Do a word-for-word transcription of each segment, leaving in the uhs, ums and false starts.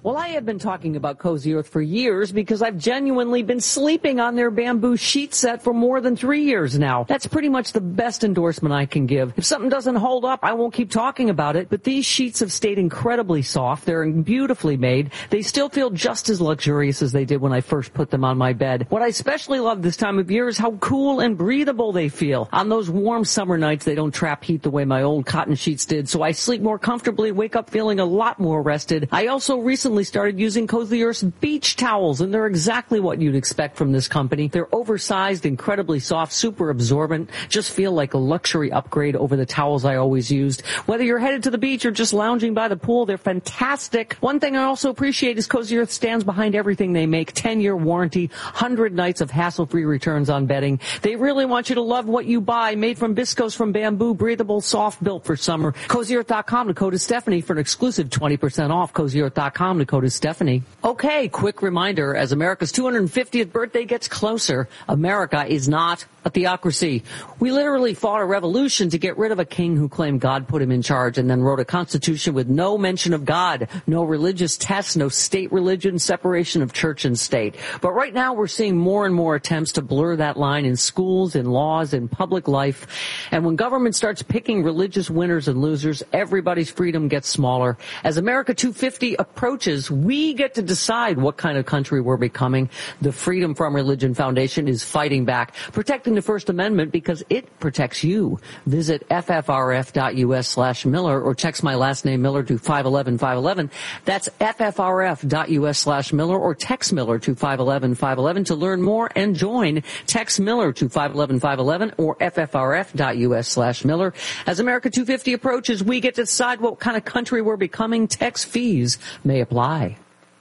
Well, I have been talking about Cozy Earth for years because I've genuinely been sleeping on their bamboo sheet set for more than three years now. That's pretty much the best endorsement I can give. If something doesn't hold up, I won't keep talking about it, but these sheets have stayed incredibly soft. They're beautifully made. They still feel just as luxurious as they did when I first put them on my bed. What I especially love this time of year is how cool and breathable they feel. On those warm summer nights, they don't trap heat the way my old cotton sheets did, so I sleep more comfortably, wake up feeling a lot more rested. I also recently started using Cozy Earth's beach towels, and they're exactly what you'd expect from this company. They're oversized, incredibly soft, super absorbent, just feel like a luxury upgrade over the towels I always used. Whether you're headed to the beach or just lounging by the pool, they're fantastic. One thing I also appreciate is Cozy Earth stands behind everything they make. ten-year warranty, one hundred nights of hassle-free returns on bedding. They really want you to love what you buy. Made from viscose from bamboo, breathable, soft, built for summer. Cozy Earth dot com, the code is Stephanie for an exclusive twenty percent off. Cozy Earth dot com, the code is Stephanie. Okay, quick reminder, as America's two hundred fiftieth birthday gets closer, America is not a theocracy. We literally fought a revolution to get rid of a king who claimed God put him in charge and then wrote a constitution with no mention of God, no religious tests, no state religion, separation of church and state. But right now we're seeing more and more attempts to blur that line in schools, in laws, in public life. And when government starts picking religious winners and losers, everybody's freedom gets smaller. As America two fifty approaches, we get to decide what kind of country we're becoming. The Freedom from Religion Foundation is fighting back, protecting the First Amendment because it protects you. Visit F F R F dot U S slash Miller or text my last name Miller to five one one five one one. That's F F R F dot U S slash Miller or text Miller to five one one five one one to learn more and join. Text Miller to five one one five one one or F F R F dot U S slash Miller. As America two fifty approaches, we get to decide what kind of country we're becoming. Tax fees may apply.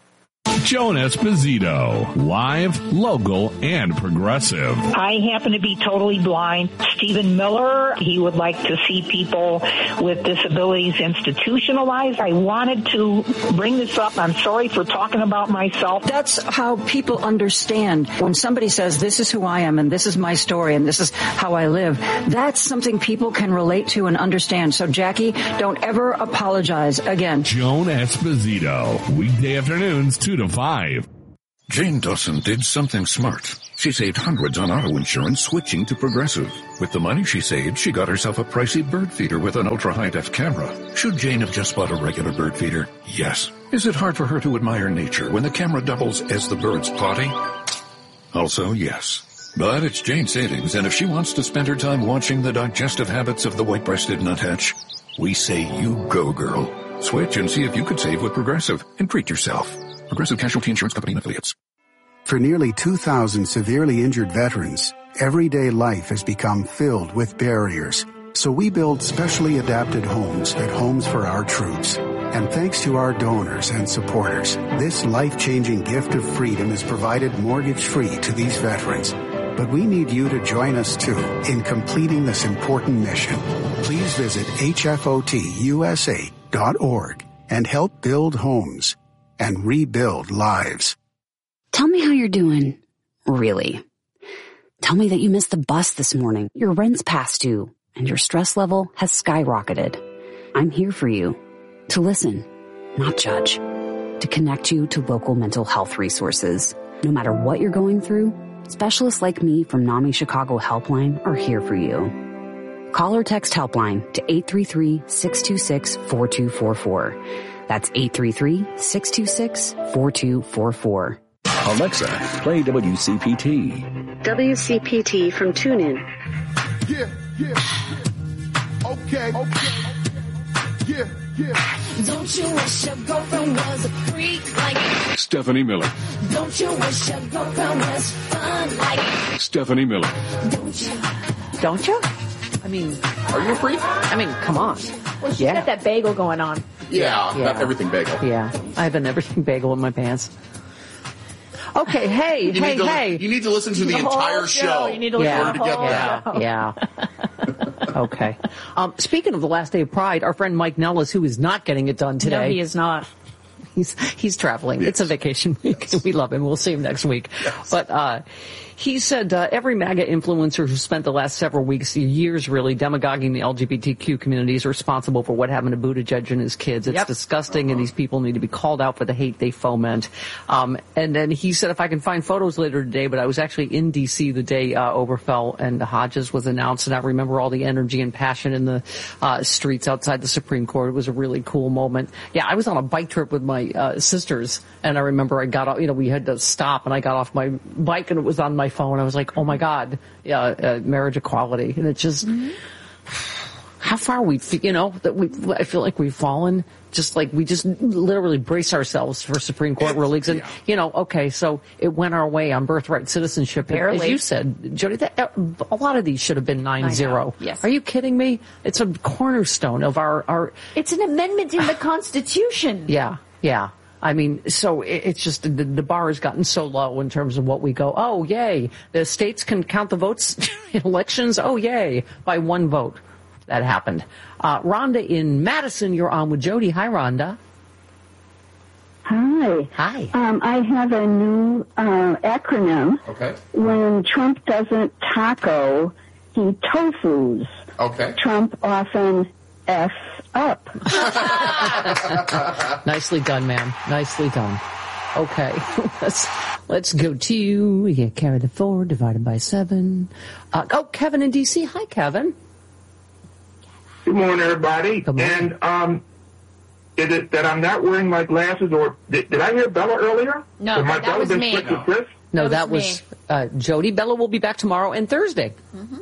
Joan Esposito, live, local, and progressive. I happen to be totally blind. Stephen Miller, he would like to see people with disabilities institutionalized. I wanted to bring this up. I'm sorry for talking about myself. That's how people understand. When somebody says, this is who I am, and this is my story, and this is how I live, that's something people can relate to and understand. So, Jackie, don't ever apologize again. Joan Esposito, weekday afternoons, two to five. Jane Dawson did something smart. She saved hundreds on auto insurance switching to Progressive. With the money she saved, she got herself a pricey bird feeder with an ultra-high-def camera. Should Jane have just bought a regular bird feeder? Yes. Is it hard for her to admire nature when the camera doubles as the bird's potty? Also, yes. But it's Jane's savings, and if she wants to spend her time watching the digestive habits of the white-breasted nuthatch, we say you go, girl. Switch and see if you could save with Progressive and treat yourself. Progressive Casualty Insurance Company and Affiliates. For nearly two thousand severely injured veterans, everyday life has become filled with barriers. So we build specially adapted homes at Homes for Our Troops. And thanks to our donors and supporters, this life-changing gift of freedom is provided mortgage-free to these veterans. But we need you to join us, too, in completing this important mission. Please visit H F O T U S A dot org and help build homes and rebuild lives. Tell me how you're doing. Really. Tell me that you missed the bus this morning, your rent's past due, and your stress level has skyrocketed. I'm here for you. To listen, not judge. To connect you to local mental health resources. No matter what you're going through, specialists like me from NAMI Chicago Helpline are here for you. Call or text Helpline to eight three three, six two six, four two four four. That's eight three three, six two six, four two four four. Alexa, play W C P T. W C P T from TuneIn. Yeah, yeah, yeah. Okay, okay. Yeah, yeah. Don't you wish your girlfriend was a freak like Stephanie Miller. Don't you wish your girlfriend was fun like Stephanie Miller. Don't you? Don't you? I mean, are you a freak? I mean, come on. Well, she's yeah. got that bagel going on. Yeah, yeah. Not everything bagel. Yeah, I have an everything bagel in my pants. Okay, hey, you hey, to, hey. You need to listen to the, the entire show, show you need to in order to get yeah. that. Yeah. Okay. Um, speaking of the last day of Pride, our friend Mike Nellis, who is not getting it done today. No, he is not. He's he's traveling. Yes. It's a vacation week. Yes. We love him. We'll see him next week. Yes. But uh He said uh, every MAGA influencer who spent the last several weeks, years really, demagoguing the L G B T Q community is responsible for what happened to Buttigieg and his kids. It's Yep. disgusting, Uh-huh. and these people need to be called out for the hate they foment. Um, and then he said, if I can find photos later today, but I was actually in D C the day uh, Obergefell and Hodges was announced, and I remember all the energy and passion in the uh, streets outside the Supreme Court. It was a really cool moment. Yeah, I was on a bike trip with my uh, sisters, and I remember I got off, you know, we had to stop, and I got off my bike, and it was on my phone. I was like, oh my God, yeah, uh, marriage equality. And it's just, mm-hmm. how far we, you know, that we, I feel like we've fallen. Just like we just literally brace ourselves for Supreme Court rulings. And, yeah. you know, okay, so it went our way on birthright citizenship. Barely. As you said, Jody, that, a lot of these should have been nine zero. Yes. Are you kidding me? It's a cornerstone of our, our. It's an amendment in the Constitution. Yeah, yeah. I mean, so it, it's just the, the bar has gotten so low in terms of what we go, oh, yay. The states can count the votes in elections. Oh, yay. By one vote. That happened. Uh, Rhonda in Madison, you're on with Jody. Hi, Rhonda. Hi. Hi. Um, I have a new uh, acronym. Okay. When Trump doesn't taco, he tofus. Okay. Trump often F's up. Nicely done, ma'am. Nicely done. Okay, let's let's go to you. Yeah, carry the four divided by seven. Uh, oh, Kevin in D C. Hi, Kevin. Good morning, everybody. Good morning. And um, is it that I'm not wearing my glasses, or did, did I hear Bella earlier? No, Has my that Bella was been me. switched with Chris? No, That that was was, uh, Jody. Bella will be back tomorrow and Thursday. Mm-hmm.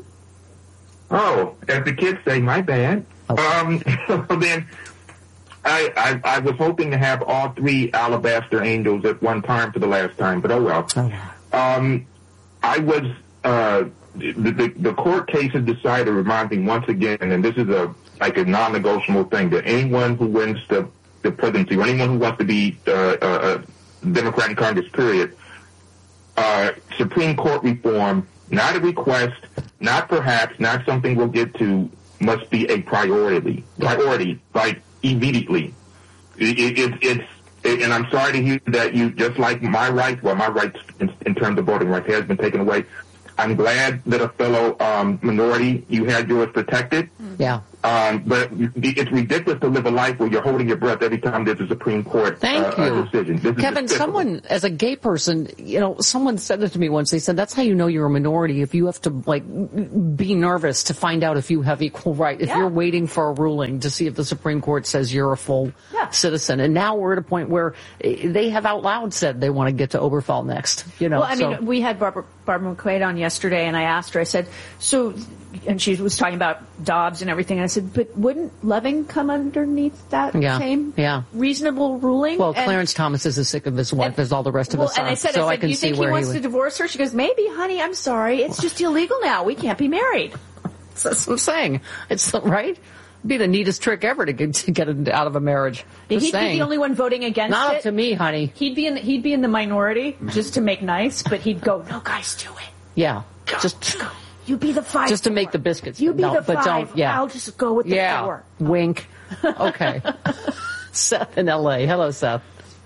Oh, as the kids say, my bad. Okay. Um, so then I, I I was hoping to have all three Alabaster Angels at one time for the last time, but oh well. Oh. Um, I was uh, the, the the court case has decided, reminding once again, and this is a like a non-negotiable thing, that anyone who wins the the presidency, or anyone who wants to be uh, uh, Democrat in Congress, period, uh, Supreme Court reform, not a request, not perhaps, not something we'll get to, must be a priority. Priority, like immediately. It, it, it, it's, it, and I'm sorry to hear that you, just like my rights, well, my rights in, in terms of voting rights has been taken away. I'm glad that a fellow um, minority, you had yours protected. Yeah. Um, but it's ridiculous to live a life where you're holding your breath every time there's a Supreme Court Thank uh, you. decision. This is Kevin, despicable. someone, as a gay person, you know, someone said it to me once. They said, that's how you know you're a minority, if you have to, like, be nervous to find out if you have equal right, if Yeah. you're waiting for a ruling to see if the Supreme Court says you're a full Yeah. citizen. And now we're at a point where they have out loud said they want to get to Obergefell next, you know. Well, I so. mean, we had Barbara, Barbara McQuaid on yesterday, and I asked her, I said, so, and she was talking about Dobbs and everything, and I said, but wouldn't Loving come underneath that Yeah, same yeah. reasonable ruling? Well, And- Clarence Thomas is as sick of his wife and- as all the rest of well, us are. and I said, so I I said, can do you see think he where wants he to would. divorce her? She goes, maybe, honey, I'm sorry. It's just illegal now. We can't be married. That's what I'm saying. It's right. It'd be the neatest trick ever to get, to get it out of a marriage. Just He'd saying. be the only one voting against Not it. up to me, honey. He'd be in the, he'd be in the minority just to make nice, but he'd go, no, guys, do it. Yeah, just You be the five. just to make the biscuits. You be no, the but five. don't. Yeah, I'll just go with the yeah. four. Wink. Okay. Seth in L A. Hello, Seth.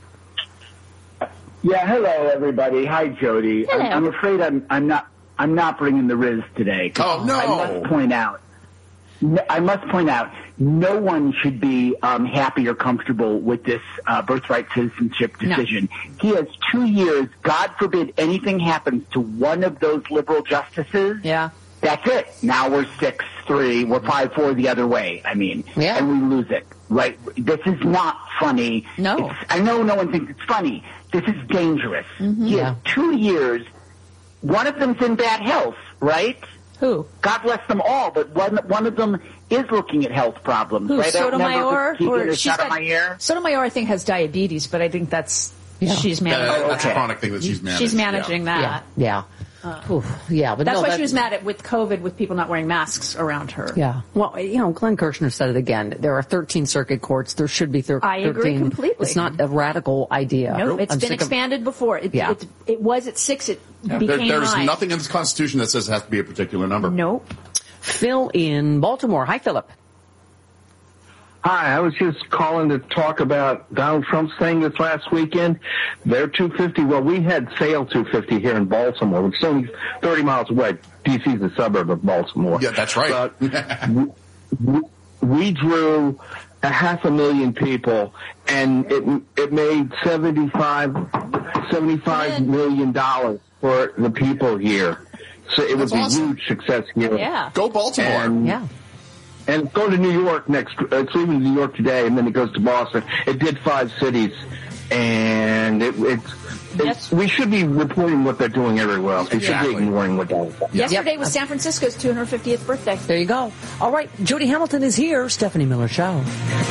Yeah, hello everybody. Hi, Jody. Hello. I'm, I'm afraid I'm I'm not I'm not bringing the Riz today. Oh, no. I must point out. no- I must point out. No one should be um, happy or comfortable with this uh, birthright citizenship decision. He has two years. God forbid anything happens to one of those liberal justices. Yeah. That's it. Now we're six three. We're five four the other way. I mean, Yeah. and we lose it. Right? This is not funny. No. It's, I know no one thinks it's funny. This is dangerous. Mm-hmm. He Yeah. has two years. One of them's in bad health, right? Who? God bless them all, but one one of them is looking at health problems, Who? right? I don't remember Sotomayor? if Keegan Or is she's got, Sotomayor. Sotomayor, I think, has diabetes, but I think that's Yeah. she's managing. That- that's a Okay. chronic thing that she's managing. She's managing yeah. that. Yeah. Oof. Yeah, but That's no, why that- she was mad at with COVID with people not wearing masks around her. Yeah. Well, you know, Glenn Kirshner said it again. There are thirteen circuit courts. There should be thir- I thirteen. agree completely. It's not a radical idea. No, it's I'm been sick of- expanded before. It, Yeah. it, it was at six. It Yeah. became There, there's nine. nothing in this Constitution that says it has to be a particular number. Nope. Phil in Baltimore. Hi, Philip. Hi, I was just calling to talk about Donald Trump's thing this last weekend. Their two fifty, well, we had Sail two fifty here in Baltimore, which is only thirty miles away. D C is a suburb of Baltimore. Yeah, that's right. But we, we drew a half a million people, and it it made seventy-five million dollars for the people here. So it That's was awesome. a huge success here. Yeah. Go Baltimore. And, Yeah. And go to New York next. It's leaving New York today, and then it goes to Boston. It did five cities, and it, it's, it's we should be reporting what they're doing everywhere else. We Exactly. should be ignoring what they're doing. Yesterday was San Francisco's two hundred fiftieth birthday. There you go. All right, Jody Hamilton is here. Stephanie Miller Show.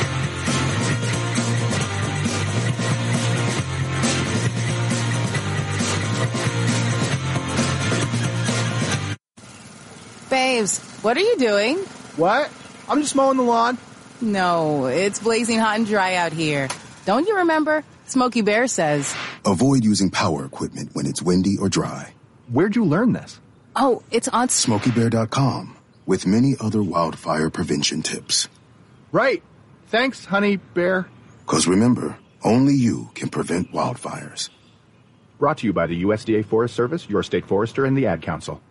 Babes, what are you doing? What? I'm just mowing the lawn. No, it's blazing hot and dry out here. Don't you remember? Smokey Bear says. Avoid using power equipment when it's windy or dry. Where'd you learn this? Oh, it's on Smokey Bear dot com, with many other wildfire prevention tips. Right. Thanks, honey bear. Because remember, only you can prevent wildfires. Brought to you by the U S D A Forest Service, your state forester, and the Ad Council.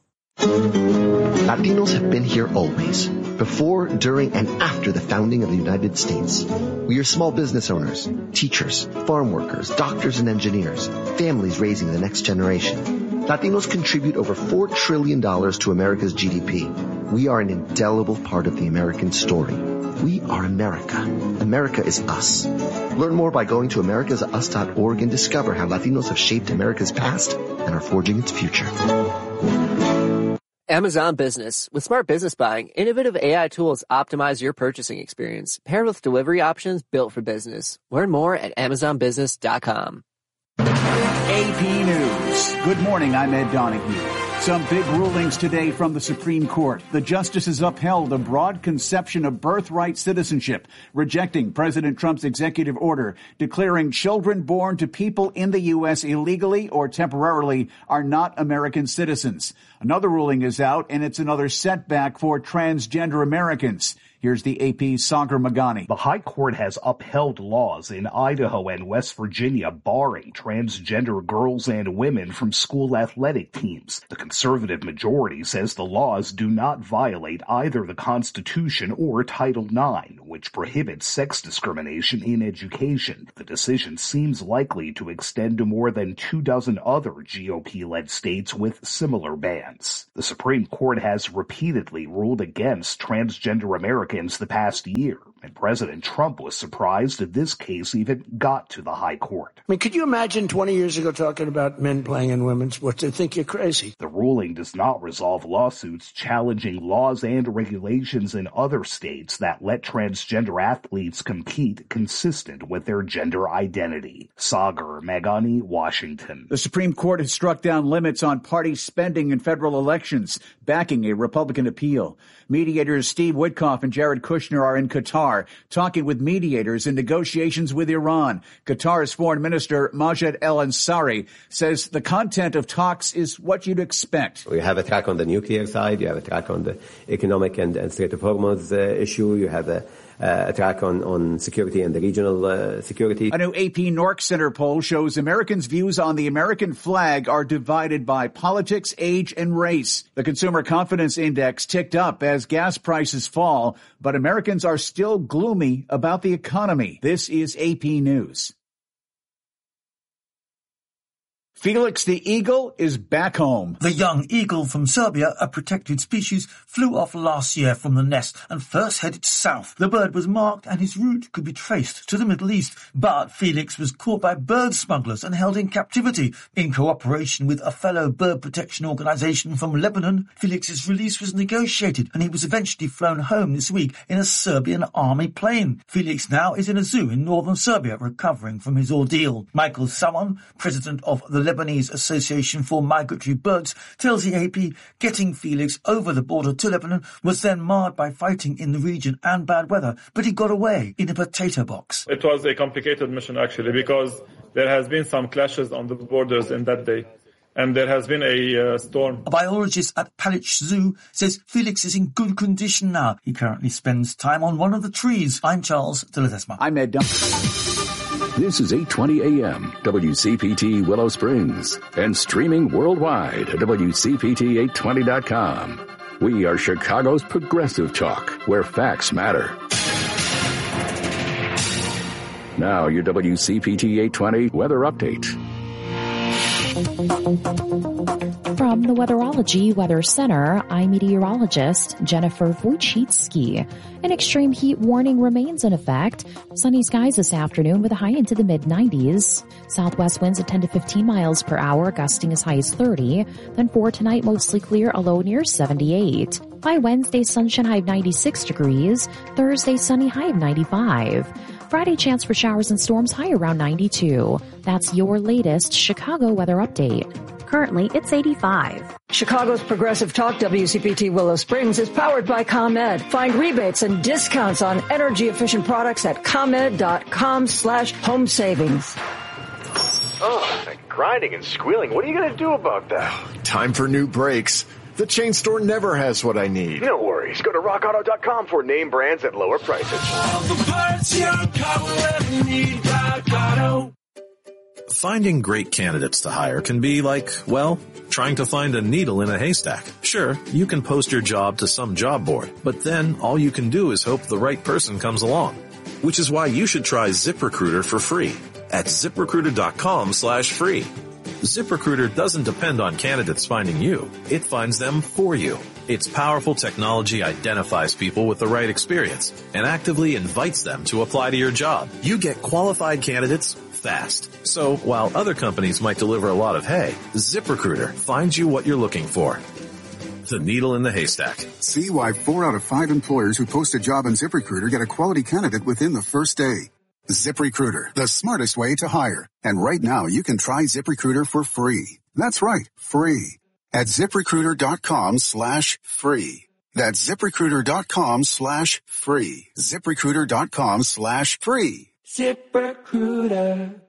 Latinos have been here always, before, during, and after the founding of the United States. We are small business owners, teachers, farm workers, doctors and engineers, families raising the next generation. Latinos contribute over four trillion dollars to America's G D P. We are an indelible part of the American story. We are America. America is us. Learn more by going to americas us dot org and discover how Latinos have shaped America's past and are forging its future. Amazon Business. With smart business buying, innovative A I tools optimize your purchasing experience, paired with delivery options built for business. Learn more at amazon business dot com. A P News. Good morning, I'm Ed Donahue. Some big rulings today from the Supreme Court. The justices upheld a broad conception of birthright citizenship, rejecting President Trump's executive order declaring children born to people in the U S illegally or temporarily are not American citizens. Another ruling is out, and it's another setback for transgender Americans. Here's the A P's Sagar Magani. The High Court has upheld laws in Idaho and West Virginia barring transgender girls and women from school athletic teams. The conservative majority says the laws do not violate either the Constitution or Title nine, which prohibits sex discrimination in education. The decision seems likely to extend to more than two dozen other G O P-led states with similar bans. The Supreme Court has repeatedly ruled against transgender Americans the past year, and President Trump was surprised that this case even got to the High Court. I mean, could you imagine twenty years ago talking about men playing in women's sports? They think you're crazy. The ruling does not resolve lawsuits challenging laws and regulations in other states that let transgender athletes compete consistent with their gender identity. Sagar Magani, Washington. The Supreme Court has struck down limits on party spending in federal elections, backing a Republican appeal. Mediators Steve Witkoff and Jared Kushner are in Qatar, talking with mediators in negotiations with Iran. Qatar's Foreign Minister Majed El-Ansari says the content of talks is what you'd expect. You have a track on the nuclear side, you have a track on the economic and, and Strait of Hormuz uh, issue, you have a Uh, attack on, on security and the regional uh, security. A new A P Nork Center poll shows Americans' views on the American flag are divided by politics, age, and race. The Consumer Confidence Index ticked up as gas prices fall, but Americans are still gloomy about the economy. This is A P News. Felix the eagle is back home. The young eagle from Serbia, a protected species, flew off last year from the nest and first headed south. The bird was marked and his route could be traced to the Middle East. But Felix was caught by bird smugglers and held in captivity. In cooperation with a fellow bird protection organization from Lebanon, Felix's release was negotiated and he was eventually flown home this week in a Serbian army plane. Felix now is in a zoo in northern Serbia recovering from his ordeal. Michael Salmon, president of the Lebanese Association for Migratory Birds, tells the A P getting Felix over the border to Lebanon was then marred by fighting in the region and bad weather, but he got away in a potato box. It was a complicated mission, actually, because there has been some clashes on the borders in that day. and there has been a uh, storm. A biologist at Palich Zoo says Felix is in good condition now. He currently spends time on one of the trees. I'm Charles de Ledesma. I'm Ed Dunn. This is eight twenty a.m. W C P T Willow Springs and streaming worldwide at W C P T eight twenty dot com. We are Chicago's progressive talk, where facts matter. Now your W C P T eight twenty weather update. From the Weatherology Weather Center, I'm meteorologist Jennifer Wojcicki. An extreme heat warning remains in effect. Sunny skies this afternoon with a high into the mid nineties. Southwest winds at ten to fifteen miles per hour, gusting as high as thirty. Then for tonight, mostly clear, a low near seventy-eight. By Wednesday, sunshine high of ninety-six degrees. Thursday, sunny high of ninety-five. Friday, chance for showers and storms, high around ninety-two. That's your latest Chicago weather update. Currently, it's eighty-five. Chicago's Progressive Talk W C P T Willow Springs is powered by ComEd. Find rebates and discounts on energy-efficient products at ComEd.com slash home savings. Oh, that grinding and squealing. What are you going to do about that? Time for new brakes. The chain store never has what I need. No worries. Go to rock auto dot com for name brands at lower prices. All the parts your car will ever need, Rock Auto. Finding great candidates to hire can be like, well, trying to find a needle in a haystack. Sure, you can post your job to some job board, but then all you can do is hope the right person comes along. Which is why you should try ZipRecruiter for free at ZipRecruiter dot com slash free. ZipRecruiter doesn't depend on candidates finding you. It finds them for you. Its powerful technology identifies people with the right experience and actively invites them to apply to your job. You get qualified candidates fast. So while other companies might deliver a lot of hay, ZipRecruiter finds you what you're looking for. The needle in the haystack. See why four out of five employers who post a job on ZipRecruiter get a quality candidate within the first day. ZipRecruiter, the smartest way to hire. And right now you can try ZipRecruiter for free. That's right, free. At ZipRecruiter.com slash free. That's ZipRecruiter.com slash free. ZipRecruiter.com slash free. ZipRecruiter.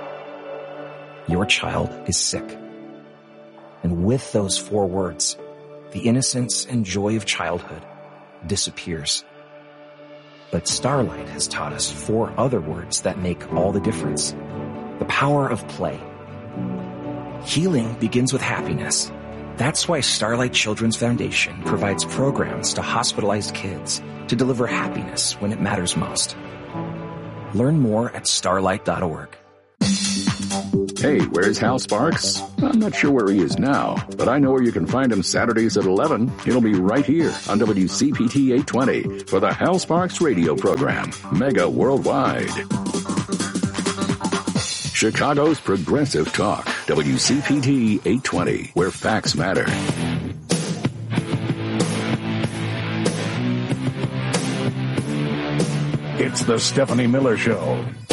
Your child is sick. And with those four words, the innocence and joy of childhood disappears. But Starlight has taught us four other words that make all the difference. The power of play. Healing begins with happiness. That's why Starlight Children's Foundation provides programs to hospitalized kids to deliver happiness when it matters most. Learn more at starlight dot org. Hey, where's Hal Sparks? I'm not sure where he is now, but I know where you can find him Saturdays at eleven. He'll be right here on W C P T eight twenty for the Hal Sparks radio program, Mega Worldwide. Chicago's Progressive Talk, W C P T eight twenty, where facts matter. It's the Stephanie Miller Show.